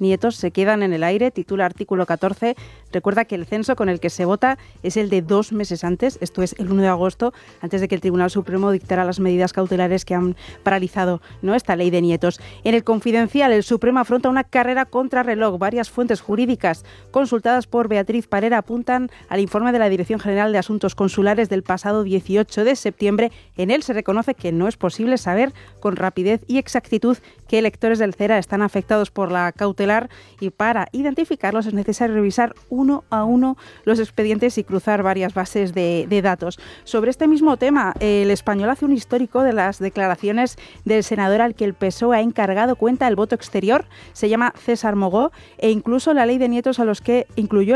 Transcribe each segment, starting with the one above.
nietos se quedan en el aire, titula artículo 14. Recuerda que el censo con el que se vota es el de 2 meses antes, esto es el 1 de agosto, antes de que el Tribunal Supremo dictara las medidas cautelares que han paralizado, ¿no?, esta ley de nietos. En el Confidencial, el Supremo afronta una carrera contrarreloj. Varias fuentes jurídicas consultadas por Beatriz Parera apuntan al informe de la Dirección General de Asuntos Consulares del pasado 18 de septiembre. En él se reconoce que no es posible saber con rapidez y exactitud qué electores del CERA están afectados por la cautelar, y para identificarlos es necesario revisar uno a uno los expedientes y cruzar varias bases de datos. Sobre este mismo tema, El Español hace un histórico de las declaraciones del senador al que el PSOE ha encargado cuenta del voto exterior. Se llama César Mogó e incluyó la ley de nietos a los que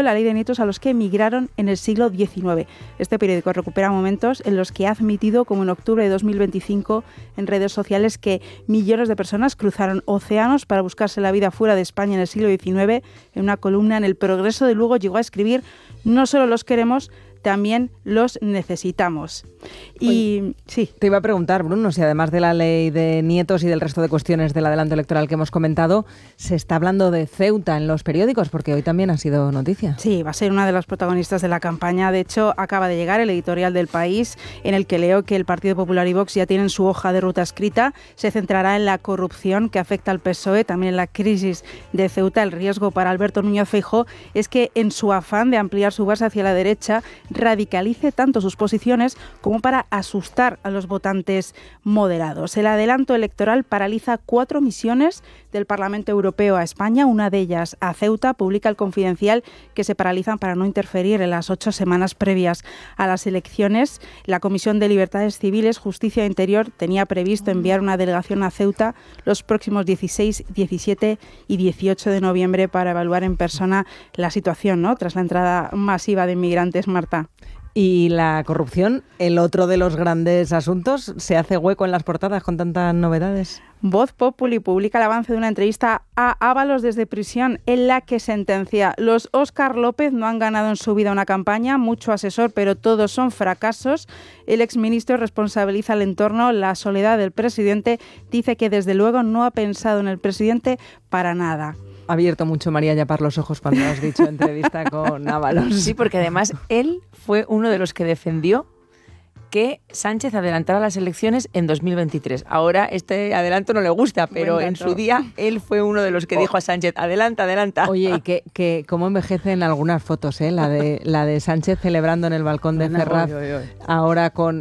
emigraron en el siglo XIX. Este periódico recupera momentos en los que ha admitido, como en octubre de 2025, en redes sociales, que millones de personas cruzaron océanos para buscarse la vida fuera de España en el siglo XIX. En una columna en El Progreso de Lugo llegó a escribir: no solo los queremos, también los necesitamos. Y sí. Te iba a preguntar, Bruno, si además de la ley de nietos y del resto de cuestiones del adelanto electoral que hemos comentado, se está hablando de Ceuta en los periódicos, porque hoy también ha sido noticia. Sí, va a ser una de las protagonistas de la campaña. De hecho, acaba de llegar el editorial del País, en el que leo que el Partido Popular y Vox ya tienen su hoja de ruta escrita. Se centrará en la corrupción que afecta al PSOE, también en la crisis de Ceuta. El riesgo para Alberto Núñez Feijóo es que, en su afán de ampliar su base hacia la derecha, radicalice tanto sus posiciones como para asustar a los votantes moderados. El adelanto electoral paraliza 4 misiones del Parlamento Europeo a España, una de ellas a Ceuta. Publica El Confidencial que se paralizan para no interferir en las 8 semanas previas a las elecciones. La Comisión de Libertades Civiles, Justicia e Interior tenía previsto enviar una delegación a Ceuta los próximos 16, 17 y 18 de noviembre para evaluar en persona la situación, ¿no?, tras la entrada masiva de inmigrantes, Marta. Y la corrupción, el otro de los grandes asuntos, ¿se hace hueco en las portadas con tantas novedades? Voz Populi publica el avance de una entrevista a Ábalos desde prisión, en la que sentencia: los Óscar López no han ganado en su vida una campaña, mucho asesor, pero todos son fracasos. El exministro responsabiliza al entorno, la soledad del presidente. Dice que desde luego no ha pensado en el presidente para nada. Ha abierto mucho María Yapar los ojos cuando has dicho entrevista con Ábalos. Sí, porque además él fue uno de los que defendió que Sánchez adelantara las elecciones en 2023. Ahora este adelanto no le gusta, pero en su día él fue uno de los que dijo a Sánchez: adelanta, adelanta. Oye, y que cómo envejecen algunas fotos, ¿eh? La de Sánchez celebrando en el balcón de Ferraz, ahora con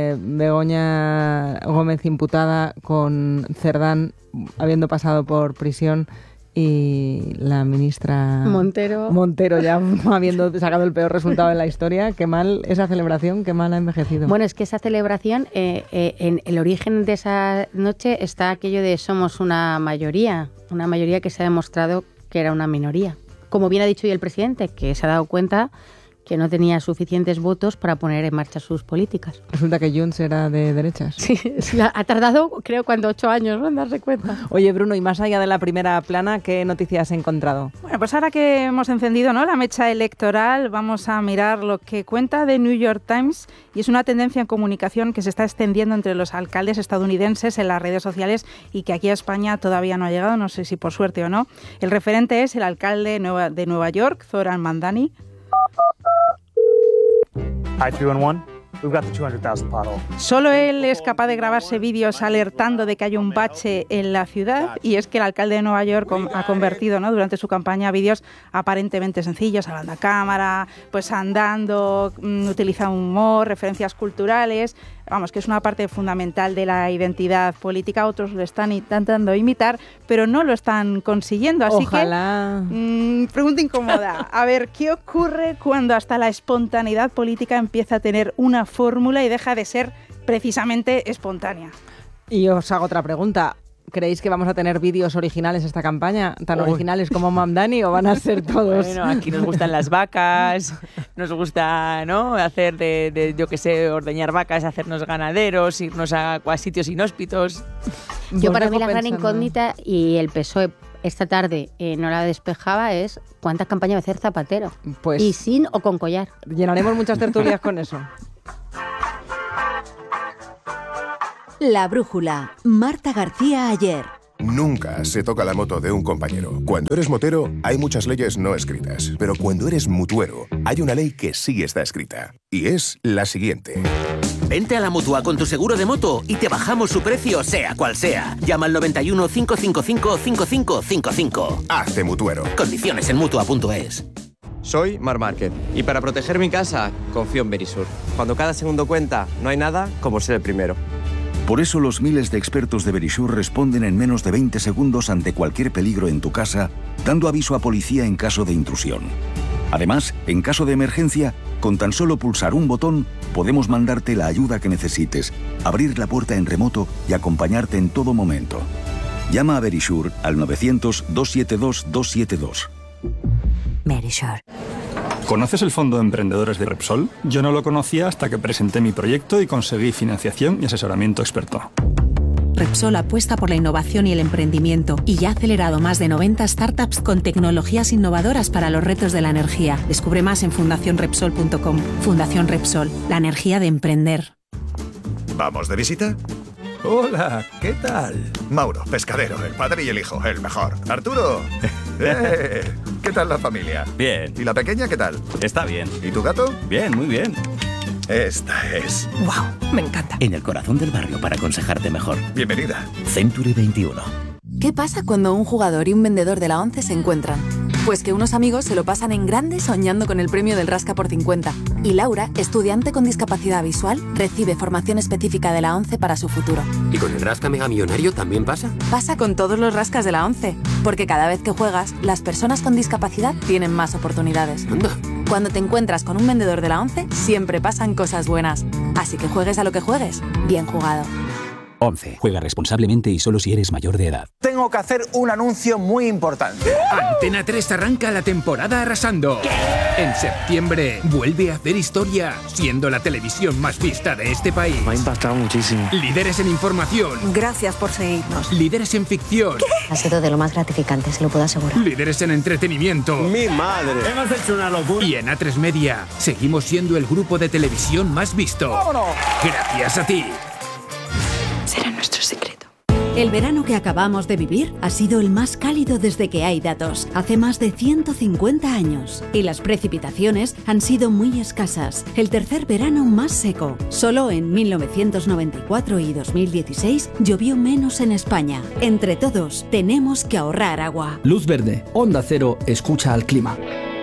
Begoña Gómez imputada, con Cerdán habiendo pasado por prisión, y la ministra Montero ya habiendo sacado el peor resultado de la historia. Qué mal esa celebración, qué mal ha envejecido. Bueno, es que esa celebración, en el origen de esa noche está aquello de somos una mayoría que se ha demostrado que era una minoría. Como bien ha dicho hoy el presidente, que se ha dado cuenta que no tenía suficientes votos para poner en marcha sus políticas. Resulta que Junts era de derechas. Sí, ha tardado, creo, 8 años, ¿no?, en darse cuenta. Oye, Bruno, y más allá de la primera plana, ¿qué noticias has encontrado? Bueno, pues ahora que hemos encendido, ¿no?, la mecha electoral, vamos a mirar lo que cuenta The New York Times, y es una tendencia en comunicación que se está extendiendo entre los alcaldes estadounidenses en las redes sociales y que aquí a España todavía no ha llegado, no sé si por suerte o no. El referente es el alcalde de Nueva York, Zoran Mandani. Hi, 311. We've got the 200,000 pothole. Solo él es capaz de grabarse vídeos alertando de que hay un bache en la ciudad, y es que el alcalde de Nueva York ha convertido, ¿no?, durante su campaña vídeos aparentemente sencillos, hablando a cámara, pues andando, utiliza humor, referencias culturales. Vamos, que es una parte fundamental de la identidad política. Otros lo están intentando imitar, pero no lo están consiguiendo. Así Ojalá. que, pregunta incómoda. A ver, ¿qué ocurre cuando hasta la espontaneidad política empieza a tener una fórmula y deja de ser precisamente espontánea? Y os hago otra pregunta. ¿Creéis que vamos a tener vídeos originales esta campaña? ¿Tan originales como Mamdani, o van a ser todos? Bueno, aquí nos gustan las vacas, nos gusta, ¿no?, hacer yo qué sé, ordeñar vacas, hacernos ganaderos, irnos a sitios inhóspitos. Yo, para mí, la gran incógnita, y el PSOE esta tarde no la despejaba, es cuántas campañas va a hacer Zapatero. Pues, y sin o con collar. Llenaremos muchas tertulias con eso. La brújula. Marta García Ayer. Nunca se toca la moto de un compañero. Cuando eres motero, hay muchas leyes no escritas. Pero cuando eres mutuero, hay una ley que sí está escrita. Y es la siguiente. Vente a la Mutua con tu seguro de moto y te bajamos su precio sea cual sea. Llama al 91 555 5555. Hazte mutuero. Condiciones en Mutua.es. Soy Marc Márquez y para proteger mi casa confío en Verisur. Cuando cada segundo cuenta, no hay nada como ser el primero. Por eso los miles de expertos de Verisur responden en menos de 20 segundos ante cualquier peligro en tu casa, dando aviso a policía en caso de intrusión. Además, en caso de emergencia, con tan solo pulsar un botón, podemos mandarte la ayuda que necesites, abrir la puerta en remoto y acompañarte en todo momento. Llama a Verisur al 900-272-272. Verisur. ¿Conoces el Fondo de Emprendedores de Repsol? Yo no lo conocía hasta que presenté mi proyecto y conseguí financiación y asesoramiento experto. Repsol apuesta por la innovación y el emprendimiento y ya ha acelerado más de 90 startups con tecnologías innovadoras para los retos de la energía. Descubre más en fundacionrepsol.com. Fundación Repsol, la energía de emprender. ¿Vamos de visita? Hola, ¿qué tal? Mauro, pescadero, el padre y el hijo, el mejor. Arturo. ¿Qué tal la familia? Bien. ¿Y la pequeña qué tal? Está bien. ¿Y tu gato? Bien, muy bien. Esta es. ¡Wow! Me encanta. En el corazón del barrio para aconsejarte mejor. Bienvenida. Century 21. ¿Qué pasa cuando un jugador y un vendedor de la ONCE se encuentran? Pues que unos amigos se lo pasan en grande soñando con el premio del Rasca por 50. Y Laura, estudiante con discapacidad visual, recibe formación específica de la ONCE para su futuro. ¿Y con el Rasca Mega Millonario también pasa? Pasa con todos los rascas de la ONCE, porque cada vez que juegas, las personas con discapacidad tienen más oportunidades. Anda. Cuando te encuentras con un vendedor de la ONCE, siempre pasan cosas buenas. Así que juegues a lo que juegues, bien jugado. 11. Juega responsablemente y solo si eres mayor de edad. Tengo que hacer un anuncio muy importante. Antena 3 arranca la temporada arrasando. ¿Qué? En septiembre vuelve a hacer historia, siendo la televisión más vista de este país. Me ha impactado muchísimo. Líderes en información. Gracias por seguirnos. Líderes en ficción. ¿Qué? Ha sido de lo más gratificante, se lo puedo asegurar. Líderes en entretenimiento. ¡Mi madre! Hemos hecho una locura. Y en A3 Media seguimos siendo el grupo de televisión más visto. ¡Vámonos! Gracias a ti. Será nuestro secreto. El verano que acabamos de vivir ha sido el más cálido desde que hay datos, hace más de 150 años. Y las precipitaciones han sido muy escasas. El tercer verano más seco. Solo en 1994 y 2016 llovió menos en España. Entre todos, tenemos que ahorrar agua. Luz Verde, Onda Cero, escucha al clima.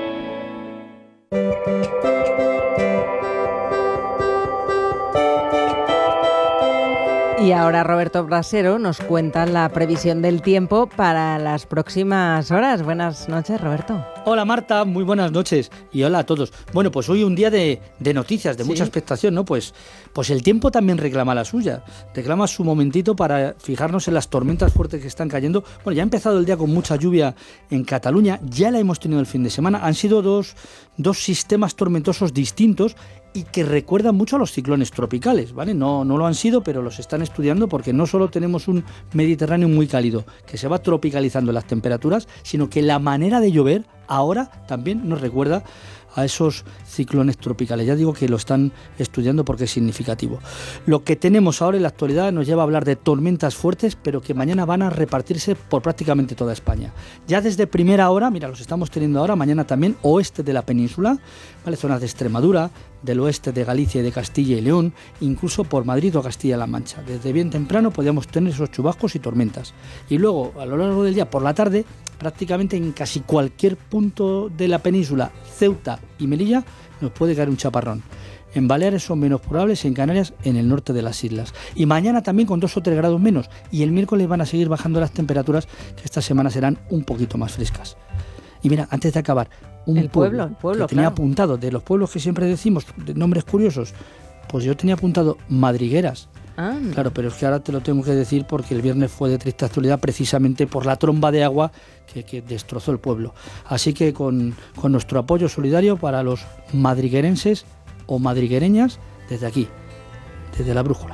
Y ahora Roberto Brasero nos cuenta la previsión del tiempo para las próximas horas. Buenas noches, Roberto. Hola Marta, muy buenas noches y hola a todos. Bueno, pues hoy un día de noticias, de mucha expectación, ¿no? Pues el tiempo también reclama la suya, reclama su momentito para fijarnos en las tormentas fuertes que están cayendo. Bueno, ya ha empezado el día con mucha lluvia en Cataluña, ya la hemos tenido el fin de semana. Han sido dos sistemas tormentosos distintos y que recuerdan mucho a los ciclones tropicales, ¿vale? No lo han sido, pero los están estudiando porque no solo tenemos un Mediterráneo muy cálido, que se va tropicalizando las temperaturas, sino que la manera de llover ahora también nos recuerda a esos ciclones tropicales. Ya digo que lo están estudiando porque es significativo. Lo que tenemos ahora en la actualidad nos lleva a hablar de tormentas fuertes, pero que mañana van a repartirse por prácticamente toda España. Ya desde primera hora, mira, los estamos teniendo ahora, mañana también, oeste de la península, ¿vale? Zonas de Extremadura, del oeste de Galicia y de Castilla y León, incluso por Madrid o Castilla-La Mancha. Desde bien temprano podríamos tener esos chubascos y tormentas. Y luego, a lo largo del día, por la tarde, prácticamente en casi cualquier punto de la península, Ceuta y Melilla, nos puede caer un chaparrón. En Baleares son menos probables y en Canarias en el norte de las islas. Y mañana también con 2 o 3 grados menos. Y el miércoles van a seguir bajando las temperaturas, que esta semana serán un poquito más frescas. Y mira, antes de acabar, un pueblo que tenía apuntado, de los pueblos que siempre decimos, de nombres curiosos, pues yo tenía apuntado Madrigueras. Claro, pero es que ahora te lo tengo que decir porque el viernes fue de triste actualidad precisamente por la tromba de agua que destrozó el pueblo. Así que con nuestro apoyo solidario para los madriguerenses o madriguereñas desde aquí, desde la brújula.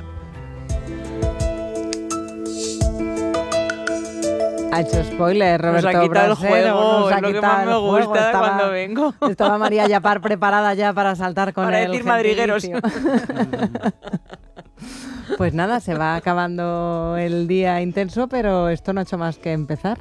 Ha hecho spoiler, Roberto Nos ha quitado el juego, nos ha es lo que quitado más me gusta cuando vengo. Estaba María Yapar preparada ya para saltar con para el decir madrigueros. Pues nada, se va acabando el día intenso, pero esto no ha hecho más que empezar.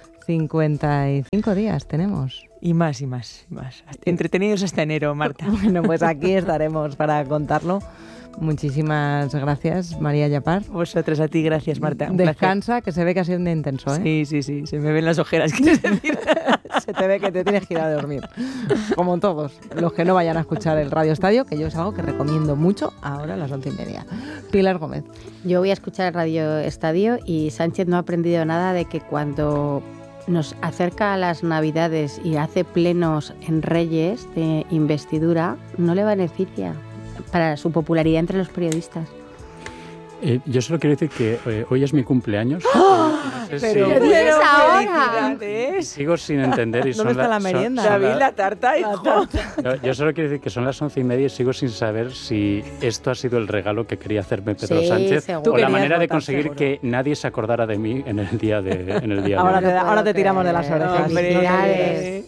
55 días tenemos. Y más, y más, y más. Entretenidos hasta enero, Marta. Bueno, pues aquí estaremos para contarlo. Muchísimas gracias, María Yapar. Vosotros, a ti, gracias, Marta. Descansa, que se ve que ha sido un día intenso, ¿eh? Sí, se me ven las ojeras, ¿quieres decir? Se te ve que te tienes que ir a dormir. Como todos los que no vayan a escuchar el Radio Estadio, que yo es algo que recomiendo mucho ahora a las 11:30. Pilar Gómez. Yo voy a escuchar el Radio Estadio y Sánchez no ha aprendido nada de que cuando nos acerca a las Navidades y hace plenos en Reyes de investidura, no le beneficia para su popularidad entre los periodistas. Yo solo quiero decir que hoy es mi cumpleaños. ¡Oh! No sé Pero ahora. Sigo sin entender. Y ¿Dónde está la merienda? David, la tarta, hijo. Yo solo quiero decir que son las 11:30 y sigo sin saber si esto ha sido el regalo que quería hacerme Pedro Sánchez o la manera de conseguir que nadie se acordara de mí en el día de ahora te tiramos de las orejas. Hombre.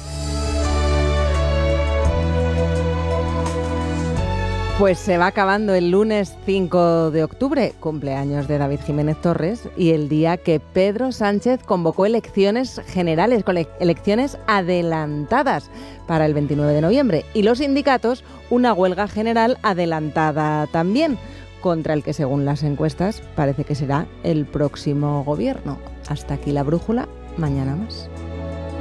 Pues se va acabando el lunes 5 de octubre, cumpleaños de David Jiménez Torres, y el día que Pedro Sánchez convocó elecciones generales, elecciones adelantadas para el 29 de noviembre. Y los sindicatos, una huelga general adelantada también, contra el que, según las encuestas, parece que será el próximo gobierno. Hasta aquí la brújula, mañana más.